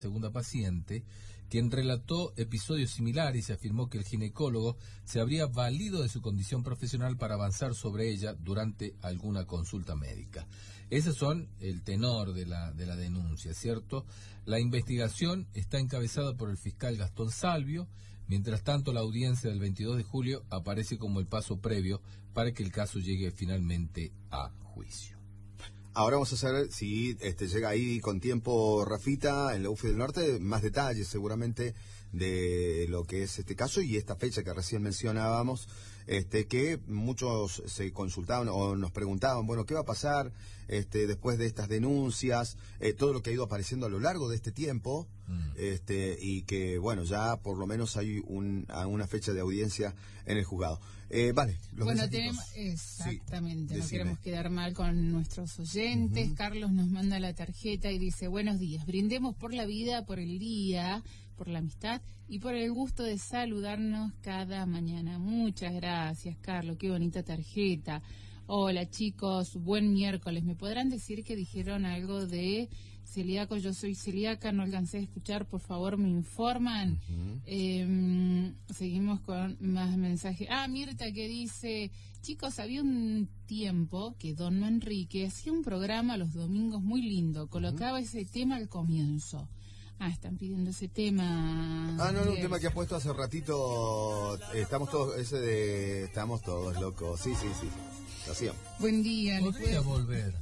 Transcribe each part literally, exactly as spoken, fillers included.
segunda paciente, quien relató episodios similares y afirmó que el ginecólogo se habría valido de su condición profesional para avanzar sobre ella durante alguna consulta médica. Esos son el tenor de la, de la denuncia, ¿cierto? La investigación está encabezada por el fiscal Gastón Salvio. Mientras tanto, la audiencia del veintidós de julio aparece como el paso previo para que el caso llegue finalmente a juicio. Ahora vamos a saber si este, llega ahí con tiempo Rafita en la U F I del Norte, más detalles seguramente de lo que es este caso y esta fecha que recién mencionábamos, este, que muchos se consultaban o nos preguntaban, bueno, ¿qué va a pasar este, después de estas denuncias? Eh, todo lo que ha ido apareciendo a lo largo de este tiempo, mm. este, y que, bueno, ya por lo menos hay un, una fecha de audiencia en el juzgado. Eh, vale, los bueno, tenemos, exactamente, sí, no queremos quedar mal con nuestros oyentes. Uh-huh. Carlos nos manda la tarjeta y dice, buenos días, brindemos por la vida, por el día, por la amistad y por el gusto de saludarnos cada mañana. Muchas gracias, Carlos, qué bonita tarjeta. Hola, chicos, buen miércoles. ¿Me podrán decir que dijeron algo de celíaco? Yo soy celíaca, no alcancé a escuchar, por favor, me informan. Uh-huh. eh, seguimos con más mensajes. Ah, Mirta que dice, chicos, había un tiempo que Don Manrique hacía un programa los domingos muy lindo, colocaba uh-huh. ese tema al comienzo. Ah, están pidiendo ese tema. Ah, no, no, un tema que has puesto hace ratito. Eh, estamos todos, ese de. Estamos todos locos. Sí, sí, sí. Lo hacíamos. Buen día. ¿Podría volver?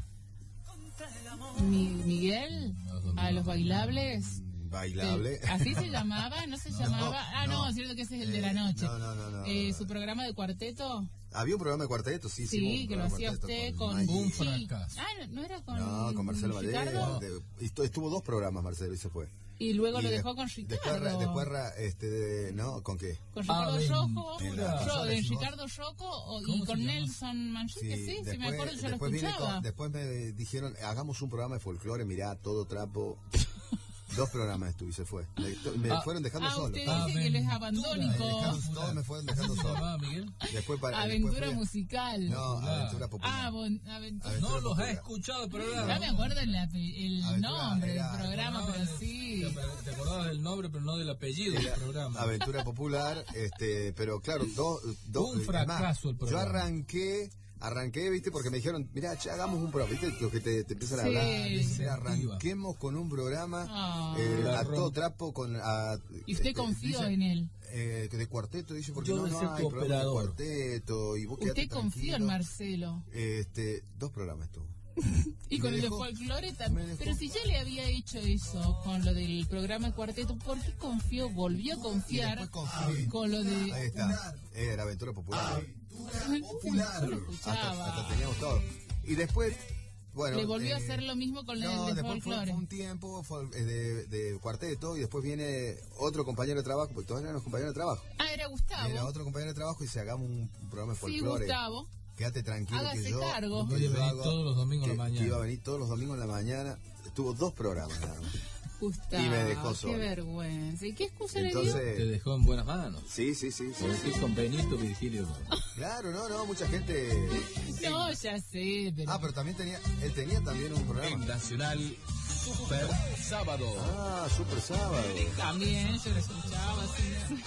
Mi, Miguel, a los bailables. Bailable. ¿Así se llamaba? ¿No se no, llamaba? Ah, no, es no, cierto que ese es el de la noche. No, no, no. no eh, ¿Su programa de cuarteto? Había un programa de cuarteto, sí, sí. Sí, que lo hacía usted con... con un fracaso. Ah, ¿no era con No, con Marcelo Vallejo. Estuvo dos programas, Marcelo, y se fue. Y luego y lo de, dejó con Ricardo. Después, después este, de, ¿no? ¿Con qué? Con Ricardo Rocco, yo, de Ricardo Rocco y con Nelson Manrique, sí, sí, después, si me acuerdo, yo lo escuchaba. Con, después me dijeron, hagamos un programa de folclore, mirá, todo trapo... Dos programas estuve y se fue. Me, me ah, fueron dejando ah, solo. Usted ah, dice que él es abandónico. Todos me fueron dejando solo. Miguel? Después para, aventura después musical. No, aventura popular. Ah, bon, aventura. No los popular. He escuchado el programa. No me acuerdo el, el nombre del programa, pero sí. Te acordabas del nombre, pero no del apellido del programa. Aventura popular, este, pero claro, dos. Do, un fracaso el programa. Yo arranqué. Arranqué, viste, porque me dijeron, mirá, che, hagamos un programa, viste, los que te, te empiezan a sí, hablar, sí. arranquemos con un programa oh, eh, a todo trapo, con a, ¿y usted este, confió dice, en él? Eh, de cuarteto, dice, porque yo no, no hay programa de cuarteto, y vos ¿usted confió en Marcelo? Este, dos programas tuvo. Y, y con el dejó, de folclore también. Pero si ya le había hecho eso con lo del programa cuarteto, ¿por qué confió? Volvió a confiar con lo de... Ahí está, era Aventura Popular. Aventura Popular. Hasta, hasta teníamos todo. Y después, bueno... Le volvió eh, a hacer lo mismo con no, el de después folclore. Fue un tiempo fue de, de cuarteto y después viene otro compañero de trabajo, porque todos eran compañeros de trabajo. Ah, era Gustavo. Era otro compañero de trabajo y se hagamos un programa de folclore. Sí, Gustavo. Quédate tranquilo. Hágase que yo, cargo. Que yo venir todos los domingos que, en la mañana. Que iba a venir todos los domingos en la mañana. Tuvo dos programas nada más. Gustavo, y me dejó solo. Qué vergüenza. ¿Y qué excusa Entonces, le dio? Te dejó en buenas manos. Sí, sí, sí. sí, sí, sí. Con Benito Virgilio. Claro, no, no, mucha gente... No, ya sé, pero... Ah, pero también tenía... Él tenía también un programa. En Nacional Super Sábado. Ah, Super Sábado. También, yo lo escuchaba así.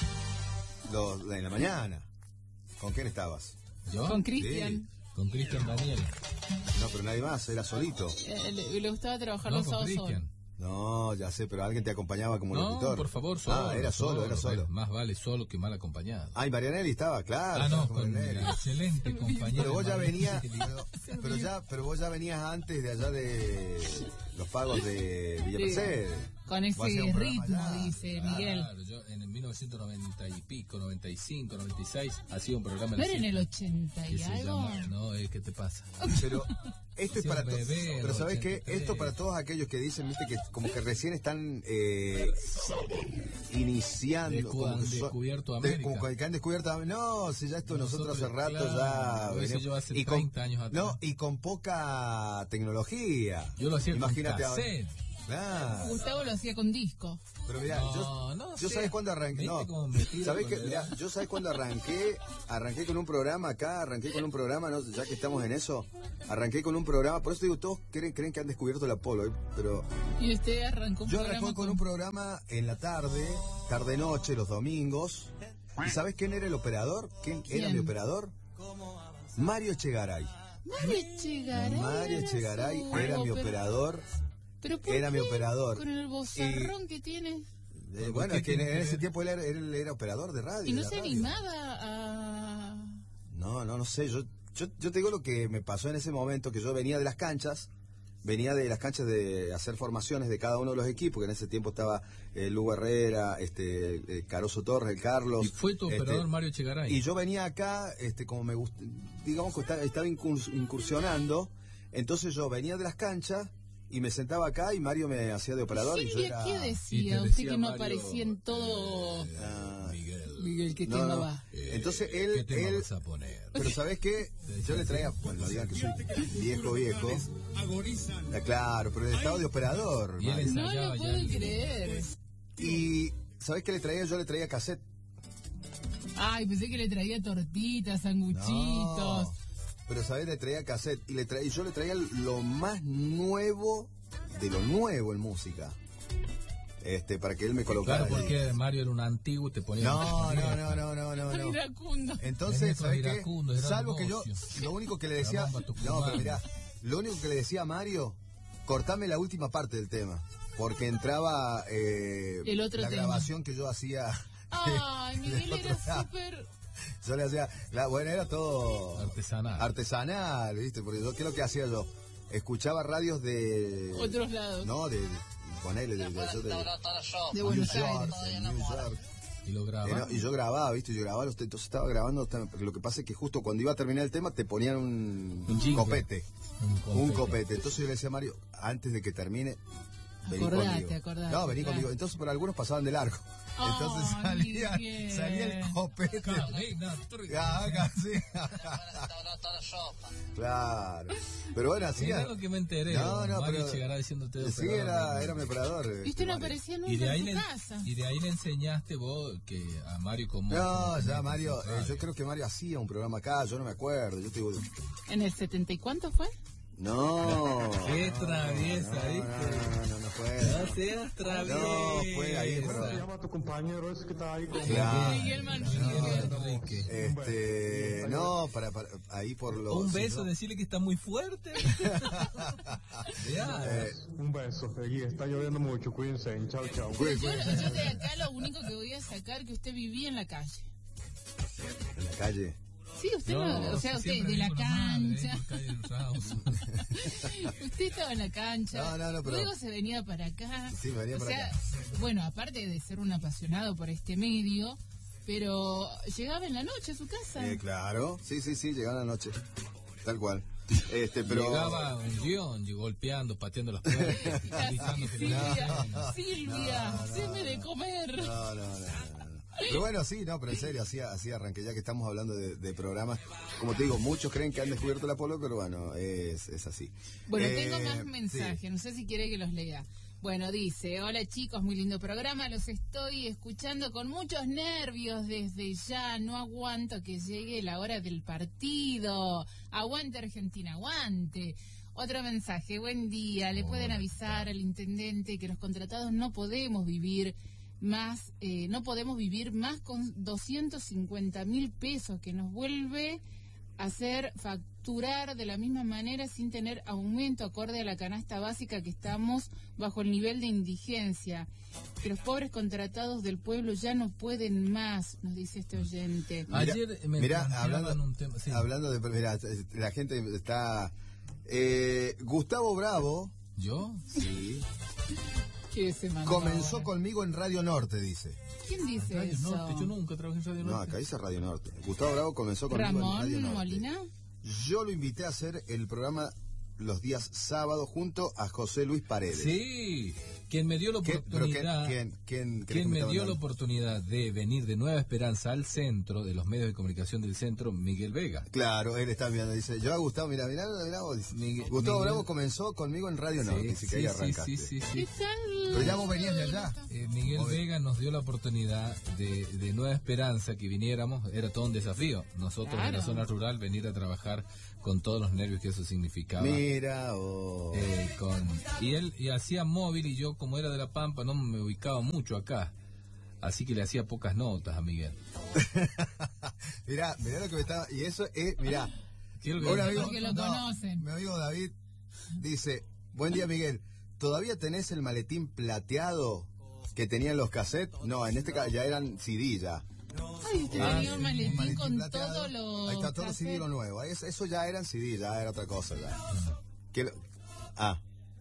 Los, en la mañana. ¿Con quién estabas? ¿Yo? Con Cristian. Sí. Con Cristian Daniel. No, pero nadie más, era solito. Eh, le, le gustaba trabajar no, los sábados solo. No, ya sé, pero alguien te acompañaba como no, locutor. No, por favor, solo. Ah, era solo, solo era solo. Más vale solo que mal acompañado. Ah, y Marianelli estaba, claro. Ah, no, con excelente compañero. Pero vos ya venías, pero, pero ya, pero vos ya venías antes de allá de los pagos de Villa Mercedes. Con ese ritmo, dice Miguel. Claro, yo en el mil novecientos noventa y pico, noventa y cinco, noventa y seis, hacía un programa en ¿No era en el ochenta y algo? Llama, no, eh, ¿qué te pasa? Pero esto es para todos. Pero ¿sabés qué? Esto para todos aquellos que dicen, viste, que como que recién están eh, iniciando. Descu como han que descubierto so, América. De, como que han descubierto No, si ya esto nosotros, nosotros hace rato claro, ya... Venimos, yo hace y treinta con, años atrás. No, y con poca tecnología. Yo lo hacía Imagínate con cassette. Claro. Gustavo lo hacía con disco. Pero mirá, No, yo, no yo sé. sabés cuándo arranqué. No, Viste cómo me tiro ¿sabés con que, la mirá, edad. yo sabés cuándo arranqué, arranqué con un programa acá, arranqué con un programa, ¿no? Ya que estamos en eso, arranqué con un programa, por eso digo, todos creen, creen que han descubierto el Apolo, ¿eh? Pero Y usted arrancó un yo programa arranqué con un programa en la tarde, tarde-noche, los domingos. ¿Y sabés quién era el operador? ¿Quién, ¿Quién? era mi operador? Mario Echegaray. Mario Echegaray. Mario Echegaray su era mi oper- operador. ¿Pero por Era qué? mi operador. Con el bozarrón que tiene. Eh, bueno, es que en, en ese tiempo él era, él era operador de radio. Y no de la se radio. animaba a... No, no, no sé. Yo, yo, yo te digo lo que me pasó en ese momento, que yo venía de las canchas, venía de las canchas de hacer formaciones de cada uno de los equipos, que en ese tiempo estaba eh, Lugo Herrera, este, eh, Caroso Torres, el Carlos. Y fue tu este, operador Mario Echegaray. Y yo venía acá, este, como me gusta, digamos que estaba, estaba incurs- incursionando, entonces yo venía de las canchas y me sentaba acá y Mario me hacía de operador. Y yo Silvia, era... ¿qué Y te decía? Usted decía que no Mario, aparecía en todo... Ah, Miguel, ¿qué no, tema no. va? Entonces ¿Qué él, tema él, vas a poner? pero ¿sabés qué? Yo le traía, bueno, no digan que soy viejo, viejo. Ah, claro, pero el estado de operador. Y él Mario. No ensayaba lo ya puedo el- creer. Y ¿sabés qué le traía? Yo le traía cassette. Ay, pensé que le traía tortitas, No, sanguchitos. pero ¿sabés? Le traía cassette y, le traía, y yo le traía lo más nuevo de lo nuevo en música. Este, para que él me colocara. Claro, ahí. porque Mario era un antiguo y te ponía... No, no, no, no, no, no, no. Iracundo. Entonces, Veneto ¿sabes de qué? Iracundo, era Salvo que yo, negocio. lo único que le decía, La bomba tucumana. no, pero mirá, lo único que le decía a Mario, cortame la última parte del tema, porque entraba eh, El otro la tema. grabación que yo hacía. Ay, Miguel del otro era lado. súper... Yo le hacía, la, bueno, era todo Artesanal. artesanal, ¿viste? Porque yo, ¿qué es lo que hacía yo? Escuchaba radios de... Otros lados. No, de, de ponele, de, de, de, de- De New Buenos York, Aires. en New York. Y lo Y, grababa. no- y yo grababa, ¿viste? Yo grababa, los te- entonces estaba grabando, estaba- porque lo que pasa es que justo cuando iba a terminar el tema te ponían un, Un jingle. copete, Un un copete. copete. Entonces yo le decía a Mario, antes de que termine, vení Acordate, conmigo. acordate, No, vení claro. conmigo. Entonces por algunos pasaban de largo. Entonces Ay, salía, Miguel. salía el copete. Carolina, tri- Ah, casi. Claro. Pero bueno, así Mirá era. lo que me enteré. No, no, Mario pero- Echegaray diciéndote de Sí, operador. era, era mi operador. Y usted no Mario. aparecía Y nunca de, ahí en le, su casa. y de ahí le enseñaste vos que a Mario como... No, como ya tenía Mario, que eh, hacer yo creo que Mario hacía un programa acá, yo no me acuerdo. Yo te digo, ¿En el setenta y cuánto fue? no. Qué no, traviesa, no, ¿viste? No, no, no, no fue. No seas traviesa. No, fue ahí, pero- Llama a tu compañero ese que está ahí con... Claro. Miguel Manrique. No, Enrique. Este, no, para, para ahí por los. Un beso, decirle que está muy fuerte. Ya. Eh, Un beso, Egui, está lloviendo mucho, cuídense, chao, chao. fue- Yo, fue yo de acá lo único que voy a sacar que usted vivía en la calle. en la calle. Sí, usted no, o sea, si usted siempre de la digo la madre, cancha. ahí por calle del Raus. Usted estaba en la cancha. No, no, no, pero- Luego se venía para acá. Sí, venía o para sea, acá. bueno, aparte de ser un apasionado por este medio, pero llegaba en la noche a su casa. Eh, claro, sí, sí, sí, llegaba la noche. Tal cual. Este, pero. Llegaba un guión, llegó golpeando, pateando las puertas, gritando que Silvia, No, Silvia, no, no, séme no. de comer. No, no, no, no, no. Pero bueno, sí, no, pero en serio, así, así arranqué, ya que estamos hablando de, de programas. Como te digo, muchos creen que han descubierto el Apolo, pero bueno, es, es así. Bueno, Eh, tengo más sí. mensajes, no sé si quiere que los lea. Bueno, dice, hola chicos, muy lindo programa, los estoy escuchando con muchos nervios desde ya, no aguanto que llegue la hora del partido. Aguante Argentina, aguante. Otro mensaje, buen día, le pueden avisar al intendente que los contratados no podemos vivir más, eh, no podemos vivir más con doscientos cincuenta mil pesos que nos vuelve a hacer facturar de la misma manera sin tener aumento acorde a la canasta básica que estamos bajo el nivel de indigencia. Que los pobres contratados del pueblo ya no pueden más, nos dice este oyente. Ayer me Mirá, planteaban hablando, un tema. Sí. hablando de. Mirá, la gente está. Eh, Gustavo Bravo. ¿Yo? Sí. ¿Qué se mandó Comenzó ahora? conmigo en Radio Norte, dice. ¿Quién dice Radio eso? Norte, yo nunca trabajé en Radio No, Norte. acá dice Radio Norte. Gustavo Bravo comenzó conmigo en Radio ¿Ramón Norte. Molina? Yo lo invité a hacer el programa los días sábados junto a José Luis Paredes. Sí. Quien me dio la oportunidad, ¿quién, quién, quién, quien me dio la oportunidad de venir de Nueva Esperanza al centro, de los medios de comunicación del centro, Miguel Vega. Claro, él está mirando, dice, yo a Gustavo, mira, mira, mira, dice, Miguel, Gustavo Miguel, Bravo comenzó conmigo en Radio Norte, sí, así sí, que ahí sí, arrancaste. sí, sí, sí. Pero ya vos venías de allá. Eh, Miguel Oye. Vega nos dio la oportunidad de, de Nueva Esperanza que viniéramos, era todo un desafío. Nosotros Claro. en la zona rural venir a trabajar con todos los nervios que eso significaba. Mira, oh. Eh, con, y él y hacía móvil y yo como era de La Pampa no me ubicaba mucho acá, así que le hacía pocas notas a Miguel. Mirá, mirá lo que me estaba, y eso es, mirá, Quiero un que- amigo, Porque lo no, conocen. mi amigo David dice, buen día Miguel, ¿todavía tenés el maletín plateado que tenían los cassettes? No, en este caso ya eran C D ya. Ay, usted Ah, tenía sí, un maletín, Maletín con plateado. todos los Ahí está todo el C D y lo cassettes. nuevo. Eso, eso ya eran C D, ya era otra cosa ya. ¿Qué lo- Ah,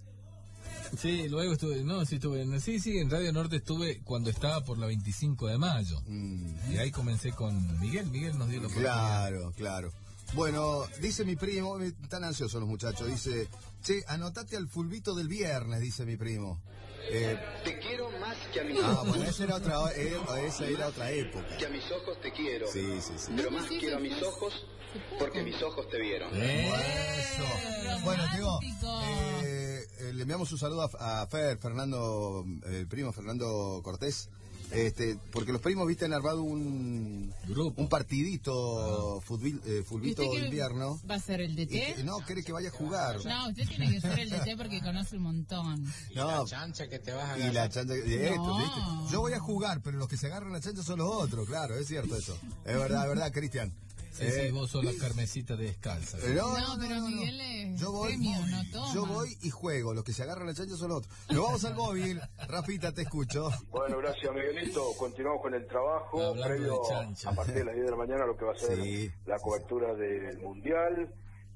Sí, luego estuve, no, sí estuve, en, sí, sí, en Radio Norte estuve cuando estaba por la veinticinco de mayo. mm, Y ahí comencé con Miguel, Miguel nos dio la oportunidad. claro, claro. Bueno, dice mi primo, están ansiosos los muchachos, dice, che, anotate al fulbito del viernes, dice mi primo. Eh, Te quiero más que a mis ah, ojos. bueno, esa era otra, eh, esa era otra época. Que a mis ojos te quiero. Sí, sí, sí. Pero más quiero a mis ojos porque mis ojos te vieron. Eh, Eso. Bueno, digo, Romántico. eh, eh, le enviamos un saludo a, a Fer, Fernando, eh, el primo Fernando Cortés, este, porque los primos, viste, han armado un Grupo. un partidito futbil, eh, ¿Y fulbito usted de qué invierno. ¿Va a ser el D Y T? que- no, quiere que vaya a jugar. No, usted tiene que ser el D T porque conoce un montón. No, chancha que te vas a y la chancha de esto, No. ¿viste? Yo voy a jugar, pero los que se agarran la chancha son los otros, claro, es cierto eso. Es verdad, es verdad, Cristian. sí, Eh, sí, vos sos la carmesita de descalza. Eh, No, No, no, pero no, no, no. Miguel es yo voy, premio, no toma. yo voy y juego. Los que se agarran la chancha son los otros. Nos vamos al móvil. Rafita, te escucho. Bueno, gracias Miguelito. Continuamos con el trabajo Hablando previo de chancha. a partir de las diez de la mañana lo que va a ser Sí. la cobertura del Mundial.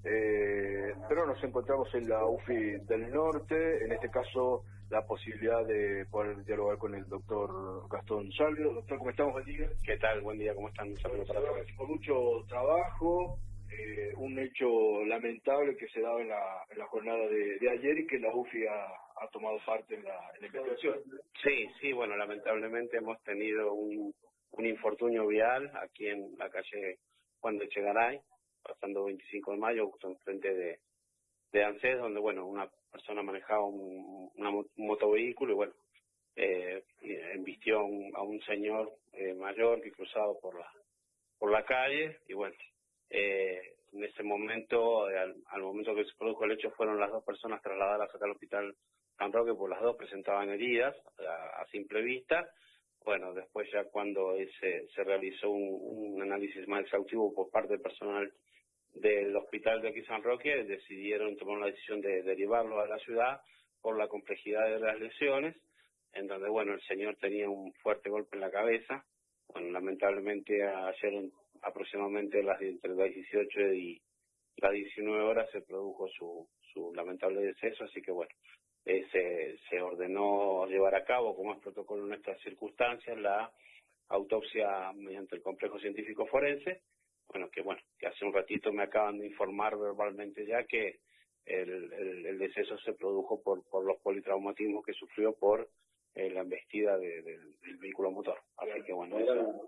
Eh, pero nos encontramos en la U F I del Norte, en este caso la posibilidad de poder dialogar con el doctor Gastón Salvio. Doctor, ¿cómo estamos? Buen día. ¿Qué tal? Buen día, ¿cómo están? Un saludo para todos. Con mucho trabajo, eh, un hecho lamentable que se daba en la, en la jornada de, de ayer y que la U F I ha, ha tomado parte en la, en la investigación. Sí, sí, bueno, lamentablemente hemos tenido un, un infortunio vial aquí en la calle Juan de Echegaray, pasando veinticinco de mayo, justo enfrente de, de ANSES, donde, bueno, una persona manejaba un, una, mo- un motovehículo y, bueno, eh, embistió a un, a un señor eh, mayor que cruzaba por la, por la calle y, bueno, eh, en ese momento, eh, al, al momento que se produjo el hecho, fueron las dos personas trasladadas acá al hospital San Roque, pues las dos presentaban heridas a, a simple vista. Bueno, después ya cuando ese, se realizó un, un análisis más exhaustivo por parte del personal del hospital de aquí San Roque, decidieron tomar la decisión de derivarlo a la ciudad por la complejidad de las lesiones, en donde, bueno, el señor tenía un fuerte golpe en la cabeza. Bueno, lamentablemente ayer aproximadamente las, entre las dieciocho y las diecinueve horas se produjo su, su lamentable deceso, así que bueno, eh, se, se ordenó llevar a cabo, como es protocolo en estas circunstancias, la autopsia mediante el complejo científico forense. Bueno, que bueno, que hace un ratito me acaban de informar verbalmente ya que el, el, el deceso se produjo por, por los politraumatismos que sufrió por eh, la embestida de, de, del vehículo motor. Así que bueno, eso...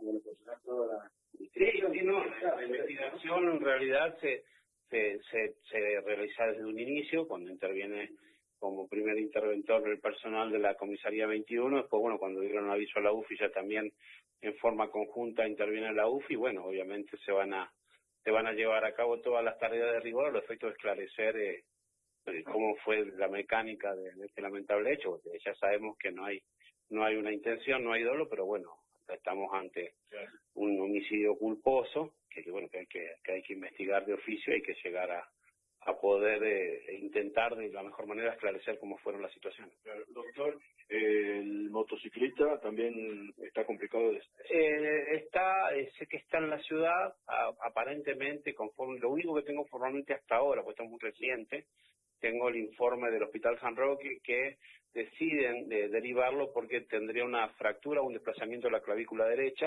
Sí, sí, no, la, la investigación en realidad se, se, se, se realiza desde un inicio, cuando interviene como primer interventor el personal de la comisaría veintiuno, después, bueno, cuando dieron aviso a la U F I ya también en forma conjunta interviene la U F I, bueno, obviamente se van a se van a llevar a cabo todas las tareas de rigor a los efectos de esclarecer eh, cómo fue la mecánica de, de este lamentable hecho, porque ya sabemos que no hay no hay una intención, no hay dolo, pero bueno, estamos ante un homicidio culposo que, que bueno que hay que, que hay que investigar de oficio y hay que llegar a a poder eh, intentar de la mejor manera esclarecer cómo fueron las situaciones. Claro, doctor, eh, el motociclista también está complicado. De... Eh, está, eh, sé que está en la ciudad, a, aparentemente, conforme, lo único que tengo formalmente hasta ahora, pues esto es muy reciente, tengo el informe del Hospital San Roque que deciden de derivarlo porque tendría una fractura, un desplazamiento de la clavícula derecha,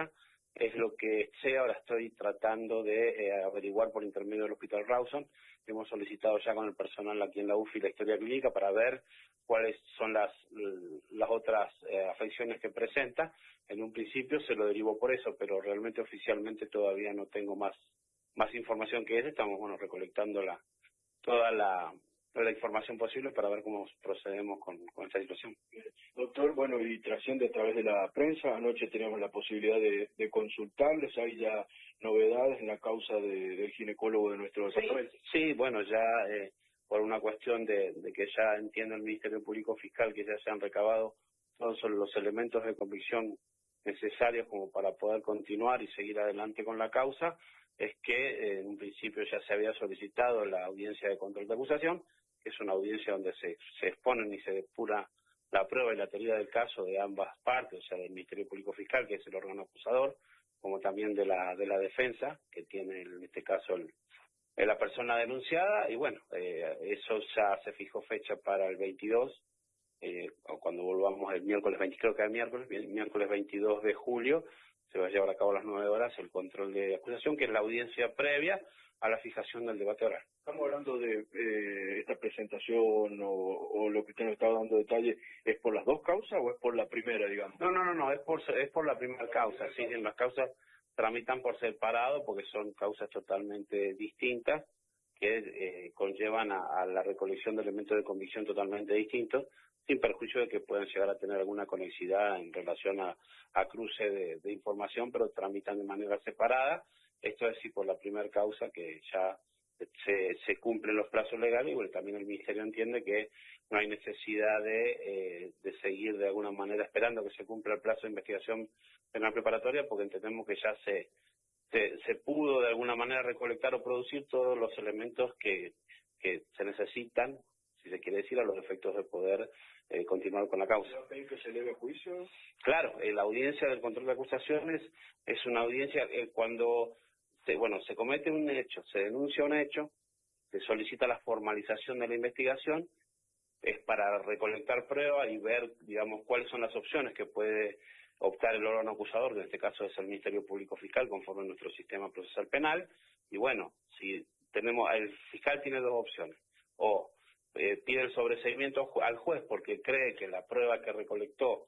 es lo que sé. Ahora estoy tratando de eh, averiguar por intermedio del Hospital Rawson. Hemos solicitado ya con el personal aquí en la U F I la historia clínica para ver cuáles son las las otras eh, afecciones que presenta. En un principio se lo derivo por eso, pero realmente oficialmente todavía no tengo más más información que eso. Estamos, bueno, recolectando la toda la, la información posible para ver cómo procedemos con, con esta situación. Doctor, bueno, y trasciende a través de la prensa. Anoche teníamos la posibilidad de, de consultarles. Hay ya novedades en la causa de, del ginecólogo de nuestro departamento. Sí, sí, bueno, ya eh, por una cuestión de, de que ya entiende el Ministerio Público Fiscal que ya se han recabado todos los elementos de convicción necesarios como para poder continuar y seguir adelante con la causa, es que eh, en un principio ya se había solicitado la audiencia de control de acusación, que es una audiencia donde se, se exponen y se depura la prueba y la teoría del caso de ambas partes, o sea, del Ministerio Público Fiscal, que es el órgano acusador, como también de la de la defensa, que tiene en este caso el, la persona denunciada, y bueno, eh, eso ya se fijó fecha para el veintidós, eh, cuando volvamos el miércoles veinte, creo que el miércoles, el miércoles veintidós de julio, se va a llevar a cabo a las nueve horas el control de acusación, que es la audiencia previa a la fijación del debate oral. Estamos hablando de eh, esta presentación o, o lo que usted nos estaba dando detalle, ¿es por las dos causas o es por la primera, digamos? No, no, no, no, es por es por la primera causa. Sí, en las causas tramitan por separado porque son causas totalmente distintas que eh, conllevan a, a la recolección de elementos de convicción totalmente distintos, sin perjuicio de que puedan llegar a tener alguna conexidad en relación a, a cruce de, de información, pero tramitan de manera separada. Esto es sí por la primera causa que ya se, se cumplen los plazos legales y bueno, también el Ministerio entiende que no hay necesidad de, eh, de seguir de alguna manera esperando que se cumpla el plazo de investigación penal preparatoria, porque entendemos que ya se, se, se pudo de alguna manera recolectar o producir todos los elementos que, que se necesitan, si se quiere decir, a los efectos de poder eh, continuar con la causa. ¿Va a pedir que se eleve a juicio? Claro, eh, la audiencia del control de acusaciones es una audiencia eh, cuando se, bueno, se comete un hecho, se denuncia un hecho, se solicita la formalización de la investigación, es para recolectar pruebas y ver, digamos, cuáles son las opciones que puede optar el órgano acusador, que en este caso es el Ministerio Público Fiscal, conforme a nuestro sistema procesal penal, y bueno, si tenemos, el fiscal tiene dos opciones, o eh, pide el sobreseimiento al juez porque cree que la prueba que recolectó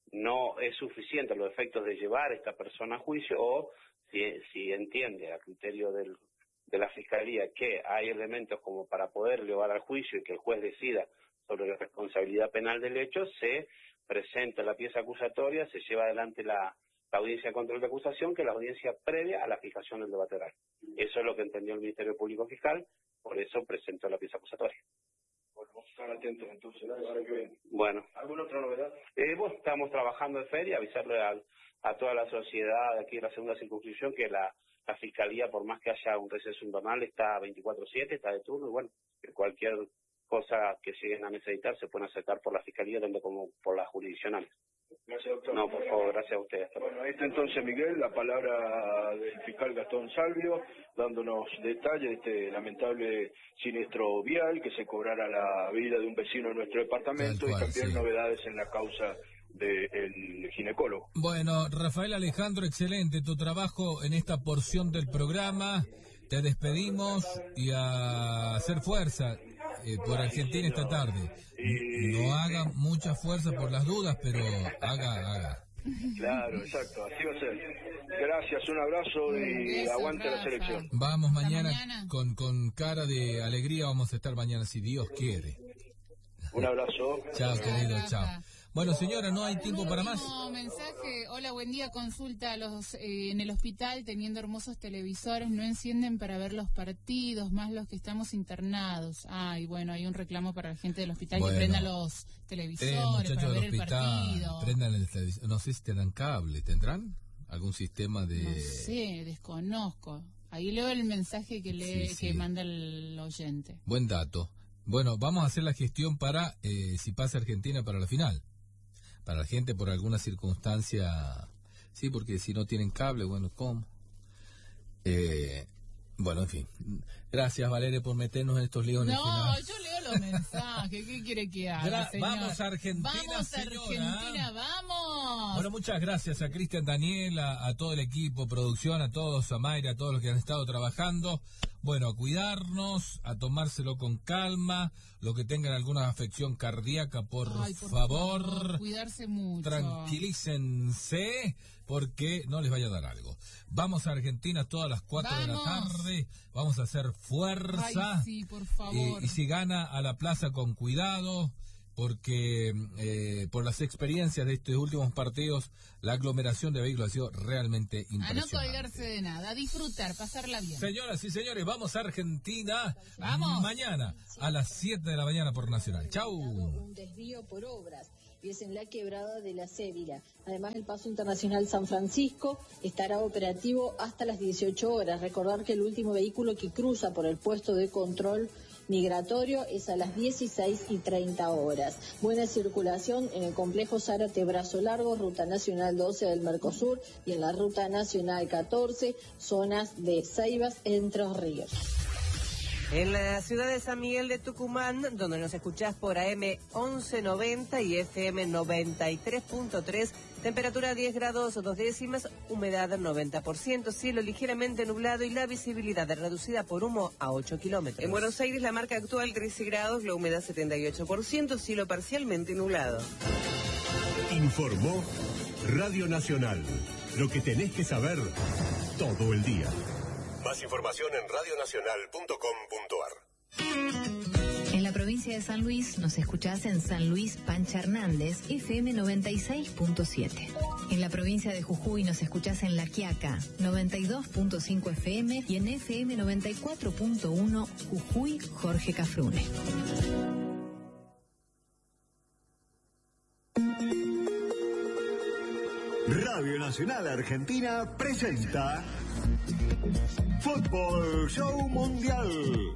no es suficiente a los efectos de llevar a esta persona a juicio, o si, si entiende a criterio del, de la Fiscalía que hay elementos como para poder llevar al juicio y que el juez decida sobre la responsabilidad penal del hecho, se presenta la pieza acusatoria, se lleva adelante la, la audiencia de control de acusación, que es la audiencia previa a la fijación del debate oral. Eso es lo que entendió el Ministerio Público Fiscal, por eso presentó la pieza acusatoria. Bueno, vamos a estar atentos entonces, la semana que viene. Bueno. ¿Alguna otra novedad? Eh, bueno, estamos trabajando en feria, avisarle a, a toda la sociedad de aquí de la segunda circunscripción que la, la Fiscalía, por más que haya un receso invernal, está veinticuatro siete, está de turno, y bueno, que cualquier cosa que lleguen a necesitar se pueden acercar por la Fiscalía, tanto como por las jurisdiccionales. Gracias, doctor. No, por favor, gracias a ustedes. Bueno, ahí está entonces, Miguel, la palabra del fiscal Gastón Salvio, dándonos detalles de este lamentable siniestro vial, que se cobrara la vida de un vecino de nuestro departamento, cual, y también sí. Novedades en la causa del ginecólogo. Bueno, Rafael Alejandro, excelente tu trabajo en esta porción del programa. Te despedimos y a hacer fuerza eh, por Argentina esta tarde. No haga mucha fuerza por las dudas, pero haga, haga. Claro, exacto, así va a ser. Gracias, un abrazo y Eso, aguante Rafa. La selección. Vamos mañana, mañana. Con, con cara de alegría, vamos a estar mañana, si Dios quiere. Un abrazo. Chao, querido, chao. Bueno, señora, no hay tiempo para más. Mensaje. Hola, buen día. Consulta. Los eh, en el hospital, teniendo hermosos televisores, no encienden para ver los partidos, más los que estamos internados. Ay, bueno, hay un reclamo para la gente del hospital bueno, que prenda los televisores eh, para ver hospital, el partido. Prendan el televisor. No sé si te dan cable. ¿Tendrán algún sistema de...? No sé, desconozco. Ahí leo el mensaje que, lee, sí, sí. que manda el oyente. Buen dato. Bueno, vamos a hacer la gestión para, eh, si pasa Argentina, para la final. Para la gente por alguna circunstancia, sí, porque si no tienen cable, bueno, ¿cómo? Eh, bueno, en fin. Gracias, Valeria, por meternos en estos líos. No, en el final. yo leo los mensajes. ¿Qué quiere que haga, Gra- señor? Vamos a Argentina, Vamos a señora. Argentina, vamos. Bueno, muchas gracias a Cristian, Daniel, a, a todo el equipo, producción, a todos, a Mayra, a todos los que han estado trabajando. Bueno, a cuidarnos, a tomárselo con calma, los que tengan alguna afección cardíaca, por, Ay, por favor, favor, cuidarse mucho. Tranquilícense, porque no les vaya a dar algo. Vamos a Argentina todas las cuatro de la tarde, vamos a hacer fuerza. Ay, sí, por favor. Y, y si gana, a la plaza con cuidado, porque eh, por las experiencias de estos últimos partidos, la aglomeración de vehículos ha sido realmente impresionante. A no colgarse de nada, a disfrutar, pasarla bien. Señoras y señores, vamos a Argentina. Vamos. Mañana a las siete de la mañana por Nacional. Chau. Un desvío por obras y es en la quebrada de la Cévila. Además, el Paso Internacional San Francisco estará operativo hasta las dieciocho horas. Recordar que el último vehículo que cruza por el puesto de control migratorio es a las dieciséis y treinta horas. Buena circulación en el complejo Zárate Brazo Largo, Ruta Nacional doce del Mercosur, y en la Ruta Nacional catorce, zonas de Ceibas, Entre Ríos. En la ciudad de San Miguel de Tucumán, donde nos escuchás por A M once noventa y F M noventa y tres punto tres, temperatura diez grados o dos décimas, humedad noventa por ciento, cielo ligeramente nublado y la visibilidad reducida por humo a ocho kilómetros. En Buenos Aires la marca actual trece grados, la humedad setenta y ocho por ciento, cielo parcialmente nublado. Informó Radio Nacional. Lo que tenés que saber todo el día. Más información en radio nacional punto com punto ar. En la provincia de San Luis nos escuchás en San Luis Pancha Hernández, F M noventa y seis punto siete. En la provincia de Jujuy nos escuchás en La Quiaca, noventa y dos punto cinco F M, y en F M noventa y cuatro punto uno Jujuy, Jorge Cafrune. Radio Nacional Argentina presenta Fútbol Show Mundial.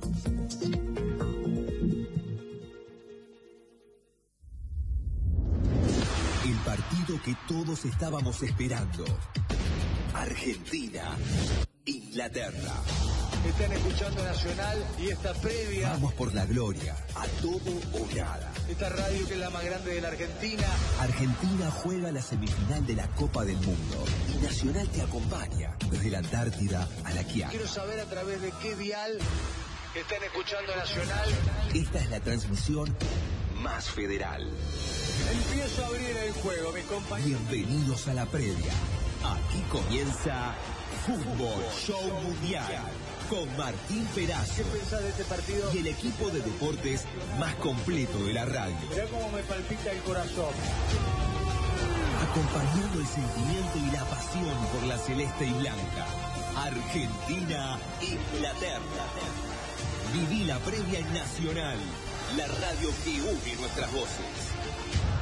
El partido que todos estábamos esperando. Argentina, Inglaterra. Están escuchando Nacional y esta previa. Vamos por la gloria, a todo o nada. Esta radio que es la más grande de la Argentina. Argentina juega la semifinal de la Copa del Mundo y Nacional te acompaña desde la Antártida a la Quiaca. Quiero saber a través de qué dial están escuchando Nacional. Esta es la transmisión más federal. Empiezo a abrir el juego, mis compañeros. Bienvenidos a la previa. Aquí comienza Fútbol Show Mundial con Martín Perazzo. ¿Qué pensás de este partido? Y el equipo de deportes más completo de la radio. Mirá cómo me palpita el corazón. Acompañando el sentimiento y la pasión por la celeste y blanca. Argentina, Inglaterra. Viví la previa en Nacional, la radio que une nuestras voces.